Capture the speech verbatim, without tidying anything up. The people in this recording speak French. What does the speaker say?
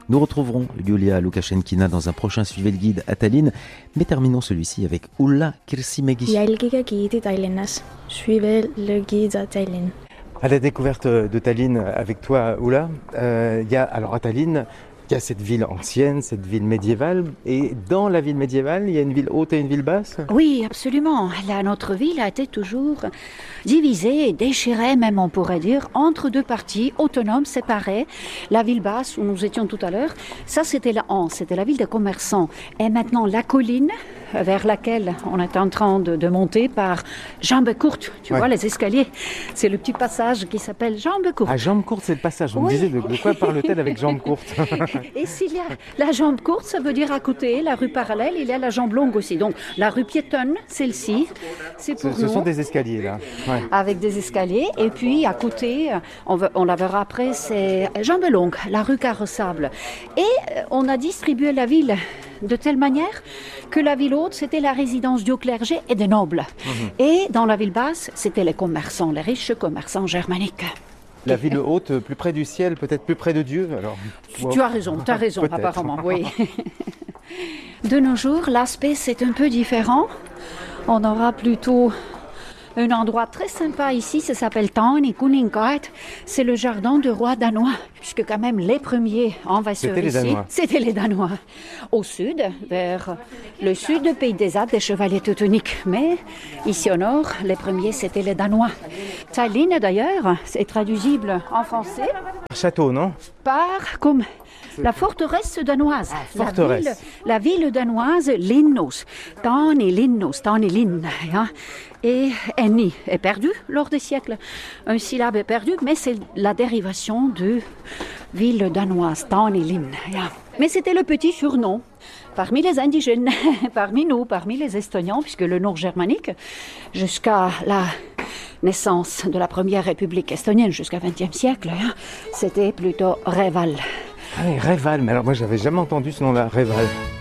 Nous retrouverons Julia Lukaschenkina dans un prochain Suivez le guide à Tallinn, mais terminons celui-ci avec Ulla Kirsimägi. Jälgige giidi Tallinnas. Suivez le guide à Tallinn. À la découverte de Tallinn avec toi, Ulla, euh, y a, alors à Tallinn, il y a cette ville ancienne, cette ville médiévale, et dans la ville médiévale, il y a une ville haute et une ville basse. Oui, absolument. La, notre ville a été toujours divisée, déchirée même on pourrait dire, entre deux parties autonomes, séparées. La ville basse, où nous étions tout à l'heure, ça c'était la Hanse, c'était la ville des commerçants. Et maintenant la colline, vers laquelle on est en train de, de monter par jambes courtes, tu ouais. vois les escaliers. C'est le petit passage qui s'appelle jambes courtes. Ah, jambes courtes, c'est le passage. On oui. me disait de, de quoi parle-t-elle avec jambes courtes? Et s'il y a la jambe courte, ça veut dire à côté, la rue parallèle, il y a la jambe longue aussi. Donc la rue piétonne, celle-ci, c'est pour ce, nous. Ce sont des escaliers là. Ouais. Avec des escaliers. Et puis à côté, on, va, on la verra après, c'est jambe longue, la rue carrossable. Et on a distribué la ville de telle manière que la ville haute, c'était la résidence du clergé et des nobles. Mmh. Et dans la ville basse, c'était les commerçants, les riches commerçants germaniques. La ville haute, plus près du ciel, peut-être plus près de Dieu alors. Tu, tu as raison, tu as raison apparemment, oui. De nos jours, l'aspect c'est un peu différent. On aura plutôt un endroit très sympa ici, ça s'appelle Tawny Kuninggaard. C'est le jardin du roi danois, puisque quand même les premiers envahisseurs c'était ici, les Danois. c'était les Danois. Au sud, vers le sud du pays des Alpes, des chevaliers teutoniques. Mais ici au nord, les premiers c'était les Danois. Tallinn d'ailleurs, c'est traduisible en français. Château, non? Par comme la forteresse danoise. Ah, forteresse. La ville, la ville danoise Linnos. Tawny Linnos, Tawny Linn. Hein. Et Eni est perdu lors des siècles. Un syllabe est perdu, mais c'est la dérivation de ville danoise, Tawny Linn. Hein. Mais c'était le petit surnom parmi les indigènes, parmi nous, parmi les Estoniens, puisque le nord germanique, jusqu'à la naissance de la première république estonienne, jusqu'au vingtième siècle, hein, c'était plutôt Reval. Ah oui, Reval, mais alors moi j'avais jamais entendu ce nom-là, Reval.